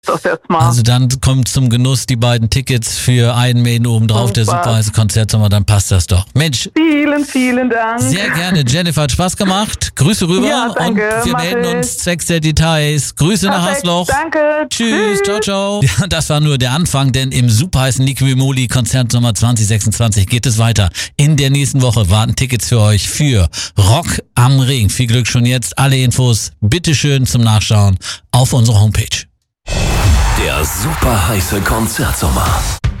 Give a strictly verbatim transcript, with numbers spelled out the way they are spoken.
das jetzt mal. Also dann kommt zum Genuss die beiden Tickets für Iron Maiden obendrauf, Super. der super heiße Konzertsommer, dann passt das doch. Mensch, Vielen, vielen Dank. sehr gerne. Jennifer, hat Spaß gemacht. Grüße rüber Ja, danke, und wir mach melden ich. uns zwecks der Details. Grüße nach Perfekt, Hasloch. danke. Tschüss, ciao, ciao. Ja, das war nur der Anfang, denn im superheißen Liquimoli Konzertsommer zwanzig sechsundzwanzig geht es weiter. In der nächsten Woche warten Tickets für euch für Rock am Ring. Viel Glück schon jetzt. Alle Infos bitteschön zum Nachschauen auf unserer Homepage. Der super heiße Konzertsommer.